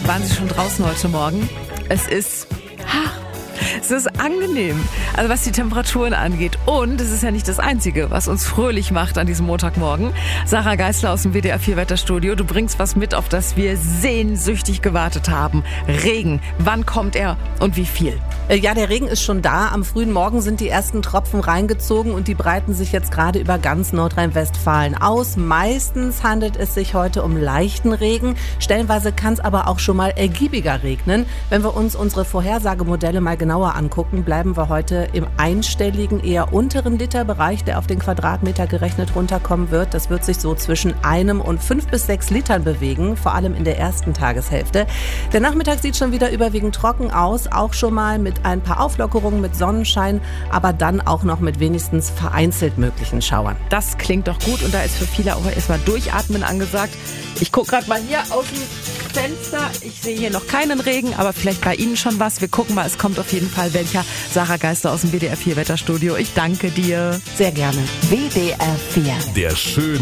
Waren Sie schon draußen heute Morgen? Es ist angenehm, also was die Temperaturen angeht. Und es ist ja nicht das Einzige, was uns fröhlich macht an diesem Montagmorgen. Sarah Geisler aus dem WDR 4 Wetterstudio. Du bringst was mit, auf das wir sehnsüchtig gewartet haben. Regen. Wann kommt er und wie viel? Ja, der Regen ist schon da. Am frühen Morgen sind die ersten Tropfen reingezogen und die breiten sich jetzt gerade über ganz Nordrhein-Westfalen aus. Meistens handelt es sich heute um leichten Regen. Stellenweise kann es aber auch schon mal ergiebiger regnen. Wenn wir uns unsere Vorhersagemodelle mal genauer angucken, bleiben wir heute im einstelligen, eher unteren Literbereich, der auf den Quadratmeter gerechnet runterkommen wird. Das wird sich so zwischen 1 und 5 bis 6 Litern bewegen, vor allem in der ersten Tageshälfte. Der Nachmittag sieht schon wieder überwiegend trocken aus, auch schon mal mit ein paar Auflockerungen, mit Sonnenschein, aber dann auch noch mit wenigstens vereinzelt möglichen Schauern. Das klingt doch gut und da ist für viele auch erstmal Durchatmen angesagt. Ich gucke gerade mal hier aus dem Fenster. Ich sehe hier noch keinen Regen, aber vielleicht bei Ihnen schon was. Wir gucken mal, es kommt auf jeden Fall welcher. Sarah Geisler aus dem WDR 4 Wetterstudio. Ich danke dir. Sehr gerne. WDR 4. Der schöne